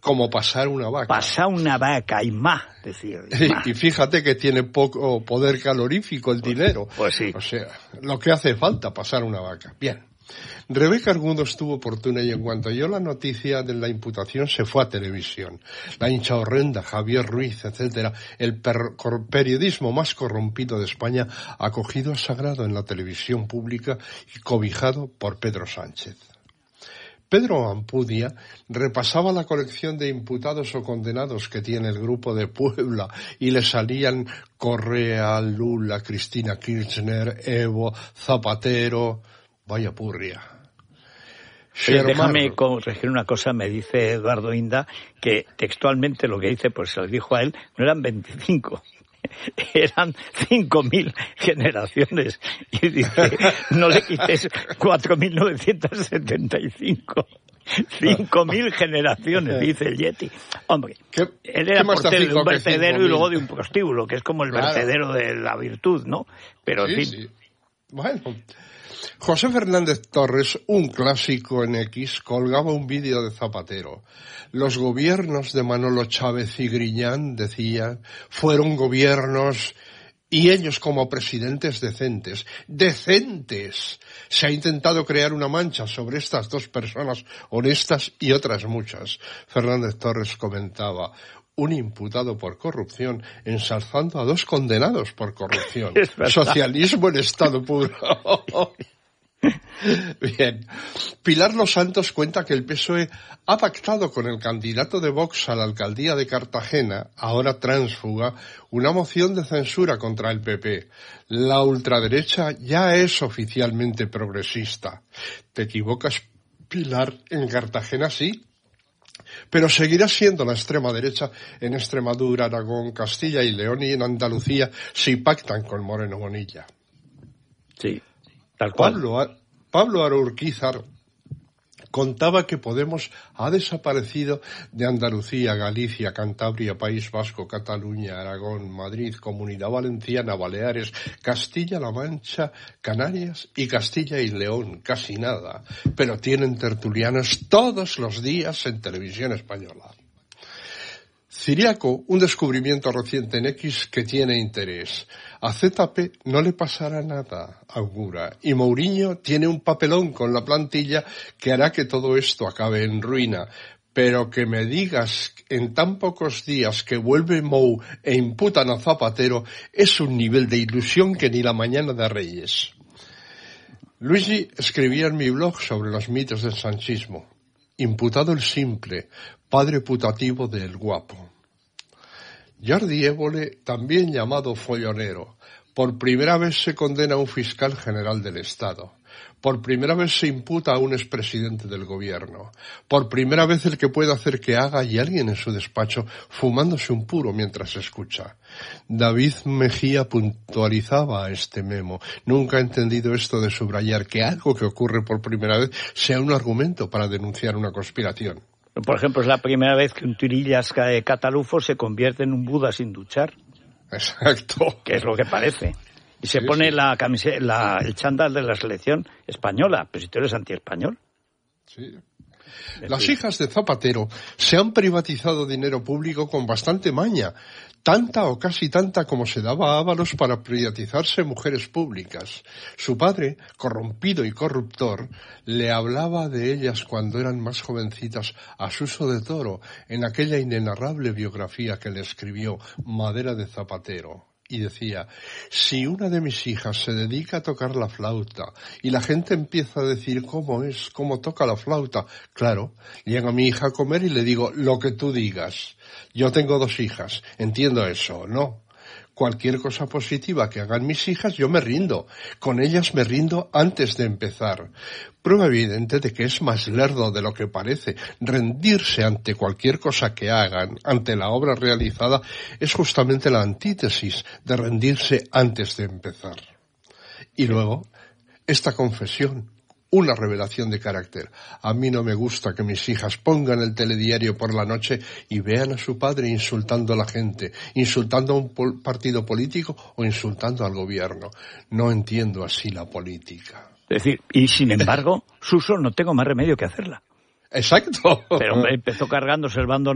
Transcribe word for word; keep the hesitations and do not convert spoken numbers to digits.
como pasar una vaca. Pasar una vaca y más, decir. Y, más. Y fíjate que tiene poco poder calorífico el pues, dinero. Pues sí. O sea, lo que hace falta, pasar una vaca. Bien. Rebeca Argundo estuvo oportuna y en cuanto oyó la noticia de la imputación se fue a televisión. La hincha horrenda, Javier Ruiz, etcétera, el per- periodismo más corrompido de España, acogido a sagrado en la televisión pública y cobijado por Pedro Sánchez. Pedro Ampudia repasaba la colección de imputados o condenados que tiene el Grupo de Puebla y le salían Correa, Lula, Cristina Kirchner, Evo, Zapatero. Vaya purria. Oye, déjame corregir una cosa, me dice Eduardo Inda, que textualmente lo que dice, pues se lo dijo a él, no eran veinticinco, eran cinco mil generaciones. Y dice, no le quites cuatro mil novecientos setenta y cinco. cinco mil generaciones, dice el Yeti. Hombre, ¿Qué, él era portero de un vertedero y luego de un prostíbulo, prostíbulo, que es como el claro. vertedero de la virtud, ¿no? Pero, sí, en fin. Sí. Bueno, José Fernández Torres, un clásico en X, colgaba un vídeo de Zapatero. Los gobiernos de Manolo Chávez y Griñán, decía, fueron gobiernos y ellos como presidentes decentes. ¡Decentes! Se ha intentado crear una mancha sobre estas dos personas honestas y otras muchas. Fernández Torres comentaba, un imputado por corrupción ensalzando a dos condenados por corrupción. Socialismo en estado puro. Bien. Pilar Los Santos cuenta que el P S O E ha pactado con el candidato de Vox a la alcaldía de Cartagena, ahora tránsfuga, una moción de censura contra el P P. La ultraderecha ya es oficialmente progresista. ¿Te equivocas, Pilar? En Cartagena sí. Pero seguirá siendo la extrema derecha en Extremadura, Aragón, Castilla y León y en Andalucía si pactan con Moreno Bonilla. Sí, tal cual. Pablo, Pablo Araurquizar contaba que Podemos ha desaparecido de Andalucía, Galicia, Cantabria, País Vasco, Cataluña, Aragón, Madrid, Comunidad Valenciana, Baleares, Castilla-La Mancha, Canarias y Castilla y León, casi nada, pero tienen tertulianos todos los días en televisión española. Ciriaco, un descubrimiento reciente en X que tiene interés. A Z P no le pasará nada, augura, y Mourinho tiene un papelón con la plantilla que hará que todo esto acabe en ruina. Pero que me digas en tan pocos días que vuelve Mou e imputan a Zapatero es un nivel de ilusión que ni la mañana de Reyes. Luigi escribía en mi blog sobre los mitos del sanchismo. Imputado el simple, padre putativo del guapo. Jordi Évole, también llamado follonero, por primera vez se condena a un fiscal general del Estado. Por primera vez se imputa a un expresidente del gobierno. Por primera vez el que puede hacer que haga y alguien en su despacho fumándose un puro mientras escucha. David Mejía puntualizaba este memo. Nunca he entendido esto de subrayar que algo que ocurre por primera vez sea un argumento para denunciar una conspiración. Por ejemplo, es la primera vez que un Tirillas catalufo se convierte en un Buda sin duchar. Exacto. Que es lo que parece. Y se sí, pone sí. la camiseta, la, el chándal de la selección española. Pero si tú eres antiespañol. Sí. Las hijas de Zapatero se han privatizado dinero público con bastante maña, tanta o casi tanta como se daba a Ábalos para privatizarse mujeres públicas. Su padre, corrompido y corruptor, le hablaba de ellas cuando eran más jovencitas a Suso de Toro, en aquella inenarrable biografía que le escribió, Madera de Zapatero. Y decía, si una de mis hijas se dedica a tocar la flauta y la gente empieza a decir cómo es, cómo toca la flauta, claro, llega mi hija a comer y le digo, lo que tú digas. Yo tengo dos hijas, entiendo eso, ¿no? Cualquier cosa positiva que hagan mis hijas, yo me rindo. Con ellas me rindo antes de empezar. Prueba evidente de que es más lerdo de lo que parece. Rendirse ante cualquier cosa que hagan, ante la obra realizada, es justamente la antítesis de rendirse antes de empezar. Y luego, esta confesión, una revelación de carácter. A mí no me gusta que mis hijas pongan el telediario por la noche y vean a su padre insultando a la gente, insultando a un pol- partido político o insultando al gobierno. No entiendo así la política. Es decir, y sin embargo, Suso, no tengo más remedio que hacerla. Exacto. Pero empezó cargándose el bando